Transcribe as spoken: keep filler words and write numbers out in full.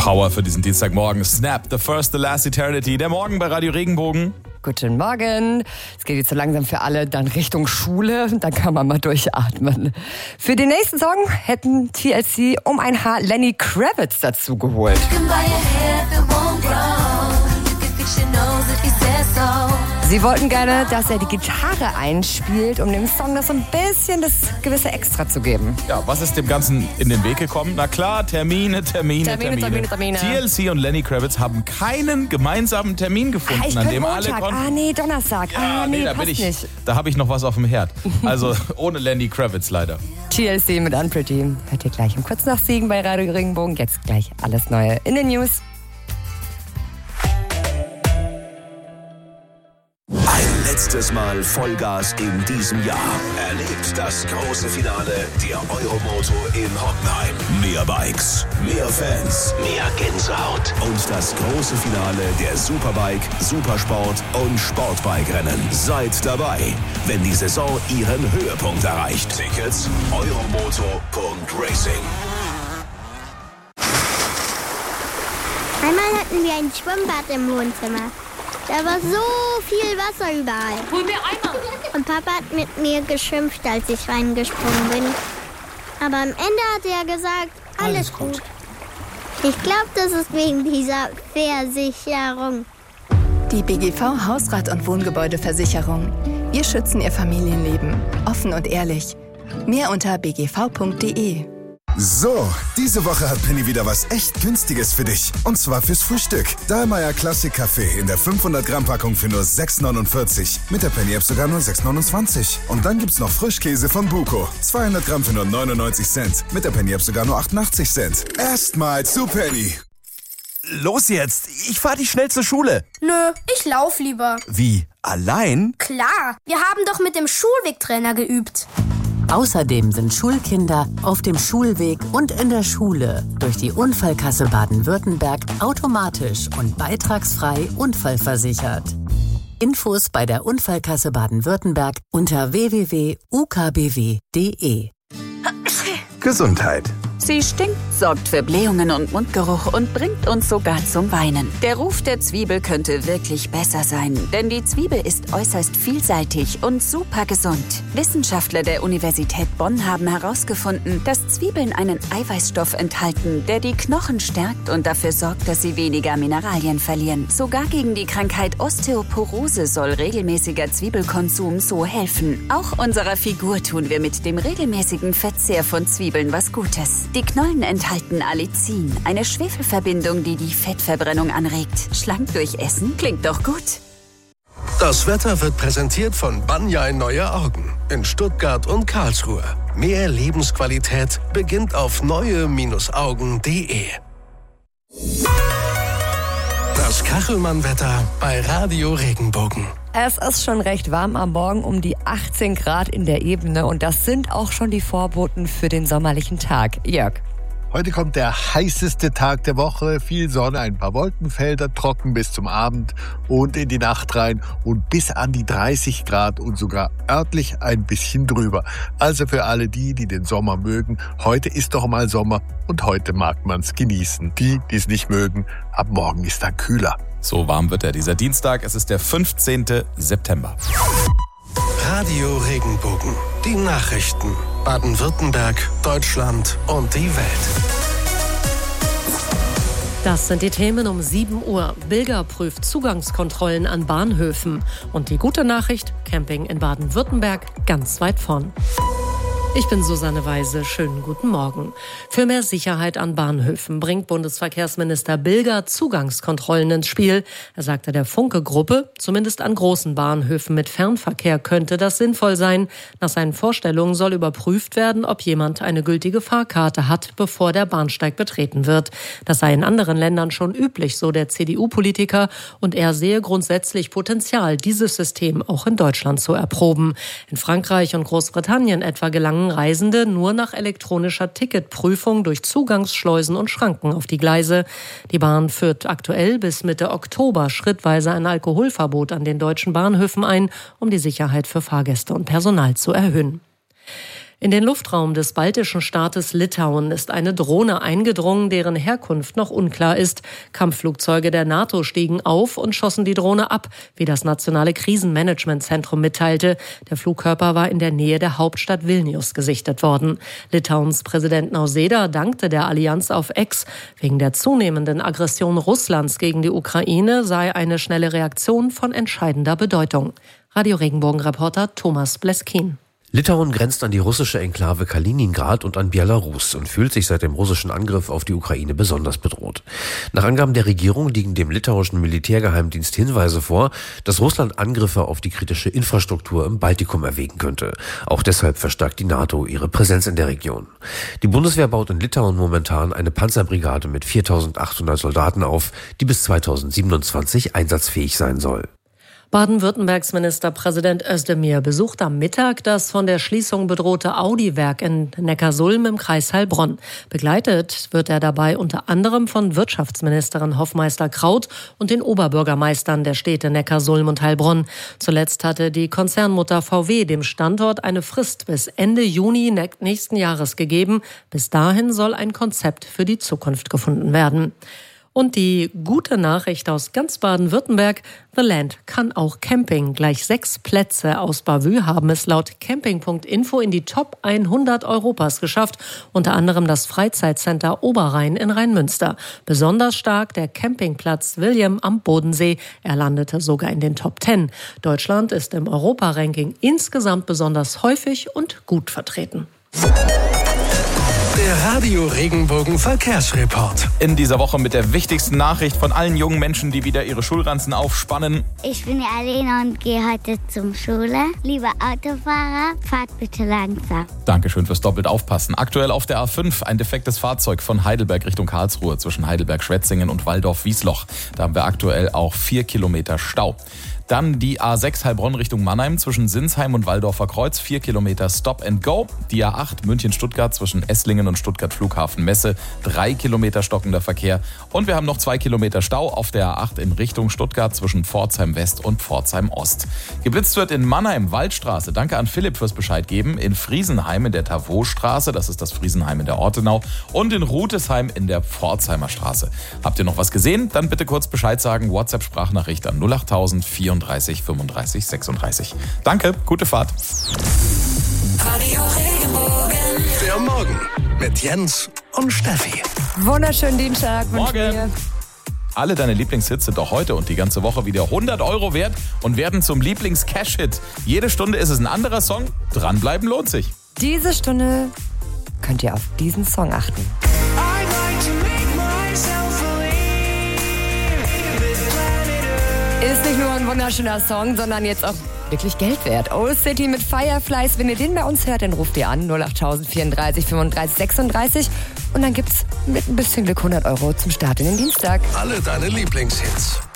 Power für diesen Dienstagmorgen. Snap, the first, the last eternity. Der Morgen bei Radio Regenbogen. Guten Morgen. Es geht jetzt so langsam für alle dann Richtung Schule. Dann kann man mal durchatmen. Für den nächsten Song hätten T L C um ein Haar Lenny Kravitz dazu geholt. Sie wollten gerne, dass er die Gitarre einspielt, um dem Song das so ein bisschen das gewisse Extra zu geben. Ja, was ist dem Ganzen in den Weg gekommen? Na klar, Termine, Termine, Termine. Termine, Termine, Termine. T L C und Lenny Kravitz haben keinen gemeinsamen Termin gefunden, ah, ich an dem Montag. alle konnten. Ah, nee, Donnerstag. Ja, ah, nee, nee da passt bin ich, nicht. Da habe ich noch was auf dem Herd. Also ohne Lenny Kravitz leider. T L C mit Unpretty. Hört ihr gleich um kurz nach sieben bei Radio Regenbogen. Jetzt gleich alles Neue in den News. Letztes Mal Vollgas in diesem Jahr. Erlebt das große Finale der Euromoto in Hockenheim. Mehr Bikes, mehr Fans, mehr Gänsehaut und das große Finale der Superbike, Supersport und Sportbike-Rennen. Seid dabei, wenn die Saison ihren Höhepunkt erreicht. Tickets euromoto punkt racing. Einmal hatten wir ein Schwimmbad im Wohnzimmer. Da war so viel Wasser überall. Hol mir Eimer. Und Papa hat mit mir geschimpft, als ich reingesprungen bin. Aber am Ende hat er gesagt, alles, alles gut. gut. Ich glaube, das ist wegen dieser Versicherung. Die B G V Hausrat- und Wohngebäudeversicherung. Wir schützen Ihr Familienleben. Offen und ehrlich. Mehr unter b g v punkt d e. So, diese Woche hat Penny wieder was echt Günstiges für dich. Und zwar fürs Frühstück. Dahlmeier Classic Kaffee in der fünfhundert Gramm Packung für nur sechs neunundvierzig. Mit der Penny App sogar nur sechs neunundzwanzig. Und dann gibt's noch Frischkäse von Buko. zweihundert Gramm für nur neunundneunzig Cent. Mit der Penny App sogar nur achtundachtzig Cent. Erstmal zu Penny. Los jetzt, ich fahr dich schnell zur Schule. Nö, ich lauf lieber. Wie, allein? Klar, wir haben doch mit dem Schulwegtrainer geübt. Außerdem sind Schulkinder auf dem Schulweg und in der Schule durch die Unfallkasse Baden-Württemberg automatisch und beitragsfrei unfallversichert. Infos bei der Unfallkasse Baden-Württemberg unter w w w punkt u k b w punkt d e. Gesundheit. Sie stinkt, sorgt für Blähungen und Mundgeruch und bringt uns sogar zum Weinen. Der Ruf der Zwiebel könnte wirklich besser sein, denn die Zwiebel ist äußerst vielseitig und super gesund. Wissenschaftler der Universität Bonn haben herausgefunden, dass Zwiebeln einen Eiweißstoff enthalten, der die Knochen stärkt und dafür sorgt, dass sie weniger Mineralien verlieren. Sogar gegen die Krankheit Osteoporose soll regelmäßiger Zwiebelkonsum so helfen. Auch unserer Figur tun wir mit dem regelmäßigen Verzehr von Zwiebeln was Gutes. Die Knollen enthalten Allicin, eine Schwefelverbindung, die die Fettverbrennung anregt. Schlank durch Essen klingt doch gut. Das Wetter wird präsentiert von Banjai Neue Augen in Stuttgart und Karlsruhe. Mehr Lebensqualität beginnt auf neue Augen punkt d e. Das Kachelmann-Wetter bei Radio Regenbogen. Es ist schon recht warm am Morgen, um die achtzehn Grad in der Ebene. Und das sind auch schon die Vorboten für den sommerlichen Tag. Jörg. Heute kommt der heißeste Tag der Woche. Viel Sonne, ein paar Wolkenfelder, trocken bis zum Abend und in die Nacht rein und bis an die dreißig Grad und sogar örtlich ein bisschen drüber. Also für alle die, die den Sommer mögen, heute ist doch mal Sommer und heute mag man's genießen. Die, die es nicht mögen, ab morgen ist dann kühler. So warm wird er dieser Dienstag. Es ist der fünfzehnten September. Radio Regenbogen. Die Nachrichten. Baden-Württemberg, Deutschland und die Welt. Das sind die Themen um sieben Uhr. Bilger prüft Zugangskontrollen an Bahnhöfen. Und die gute Nachricht, Camping in Baden-Württemberg ganz weit vorn. Ich bin Susanne Weise. Schönen guten Morgen. Für mehr Sicherheit an Bahnhöfen bringt Bundesverkehrsminister Bilger Zugangskontrollen ins Spiel. Er sagte der Funke-Gruppe, zumindest an großen Bahnhöfen mit Fernverkehr könnte das sinnvoll sein. Nach seinen Vorstellungen soll überprüft werden, ob jemand eine gültige Fahrkarte hat, bevor der Bahnsteig betreten wird. Das sei in anderen Ländern schon üblich, so der C D U-Politiker. Und er sehe grundsätzlich Potenzial, dieses System auch in Deutschland zu erproben. In Frankreich und Großbritannien etwa gelangen Reisende nur nach elektronischer Ticketprüfung durch Zugangsschleusen und Schranken auf die Gleise. Die Bahn führt aktuell bis Mitte Oktober schrittweise ein Alkoholverbot an den deutschen Bahnhöfen ein, um die Sicherheit für Fahrgäste und Personal zu erhöhen. In den Luftraum des baltischen Staates Litauen ist eine Drohne eingedrungen, deren Herkunft noch unklar ist. Kampfflugzeuge der NATO stiegen auf und schossen die Drohne ab, wie das Nationale Krisenmanagementzentrum mitteilte. Der Flugkörper war in der Nähe der Hauptstadt Vilnius gesichtet worden. Litauens Präsident Nausėda dankte der Allianz auf X. Wegen der zunehmenden Aggression Russlands gegen die Ukraine sei eine schnelle Reaktion von entscheidender Bedeutung. Radio Regenbogen-Reporter Thomas Bleskin. Litauen grenzt an die russische Enklave Kaliningrad und an Belarus und fühlt sich seit dem russischen Angriff auf die Ukraine besonders bedroht. Nach Angaben der Regierung liegen dem litauischen Militärgeheimdienst Hinweise vor, dass Russland Angriffe auf die kritische Infrastruktur im Baltikum erwägen könnte. Auch deshalb verstärkt die NATO ihre Präsenz in der Region. Die Bundeswehr baut in Litauen momentan eine Panzerbrigade mit viertausendachthundert Soldaten auf, die bis zweitausendsiebenundzwanzig einsatzfähig sein soll. Baden-Württembergs Ministerpräsident Özdemir besucht am Mittag das von der Schließung bedrohte Audi-Werk in Neckarsulm im Kreis Heilbronn. Begleitet wird er dabei unter anderem von Wirtschaftsministerin Hoffmeister-Kraut und den Oberbürgermeistern der Städte Neckarsulm und Heilbronn. Zuletzt hatte die Konzernmutter V W dem Standort eine Frist bis Ende Juni nächsten Jahres gegeben. Bis dahin soll ein Konzept für die Zukunft gefunden werden. Und die gute Nachricht aus ganz Baden-Württemberg: The Land kann auch Camping. Gleich sechs Plätze aus Bavü haben es laut Camping Punkt info in die Top hundert Europas geschafft. Unter anderem das Freizeitcenter Oberrhein in Rheinmünster. Besonders stark der Campingplatz William am Bodensee. Er landete sogar in den Top zehn. Deutschland ist im Europaranking insgesamt besonders häufig und gut vertreten. Der Radio Regenbogen Verkehrsreport. In dieser Woche mit der wichtigsten Nachricht von allen jungen Menschen, die wieder ihre Schulranzen aufspannen. Ich bin Alena und gehe heute zum Schule. Liebe Autofahrer, fahrt bitte langsam. Dankeschön fürs doppelt Aufpassen. Aktuell auf der A fünf ein defektes Fahrzeug von Heidelberg Richtung Karlsruhe zwischen Heidelberg-Schwetzingen und Walldorf-Wiesloch. Da haben wir aktuell auch vier Kilometer Stau. Dann die A sechs Heilbronn Richtung Mannheim zwischen Sinsheim und Walldorfer Kreuz, vier Kilometer Stop and Go. Die A acht München-Stuttgart zwischen Esslingen und Stuttgart-Flughafen-Messe, drei Kilometer stockender Verkehr. Und wir haben noch zwei Kilometer Stau auf der A acht in Richtung Stuttgart zwischen Pforzheim West und Pforzheim Ost. Geblitzt wird in Mannheim, Waldstraße. Danke an Philipp fürs Bescheid geben. In Friesenheim in der Tavotstraße, das ist das Friesenheim in der Ortenau. Und in Rutesheim in der Pforzheimer Straße. Habt ihr noch was gesehen? Dann bitte kurz Bescheid sagen. WhatsApp-Sprachnachricht an null acht vierunddreißig fünfunddreißig sechsunddreißig. Danke, gute Fahrt. Radio Regenbogen. Der Morgen mit Jens und Steffi. Wunderschönen Dienstag. Morgen. Alle deine Lieblingshits sind auch heute und die ganze Woche wieder hundert Euro wert und werden zum Lieblings-Cash-Hit. Jede Stunde ist es ein anderer Song. Dranbleiben lohnt sich. Diese Stunde könnt ihr auf diesen Song achten. Ist nicht nur ein wunderschöner Song, sondern jetzt auch wirklich Geld wert. Old City mit Fireflies. Wenn ihr den bei uns hört, dann ruft ihr an null acht vierunddreißig fünfunddreißig sechsunddreißig und dann gibt's mit ein bisschen Glück hundert Euro zum Start in den Dienstag. Alle deine Lieblingshits.